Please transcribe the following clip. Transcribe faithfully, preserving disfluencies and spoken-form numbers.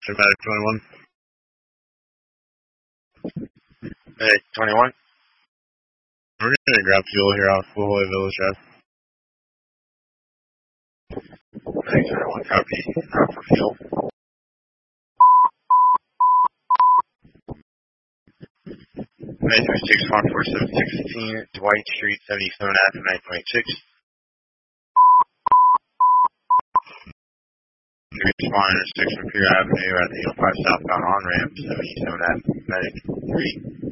Dramatic twenty-one. Hey, twenty-one? We're going to grab fuel here off Ahoy Village Drive. Thanks, everyone. Copy. Out for fuel. Hey, three six one four seven sixteen, Dwight Street, seventy-seven Ave, nine point six. Respond intersection of Pier Avenue at the five southbound on-ramp, seventy-seven Ave, Medic three.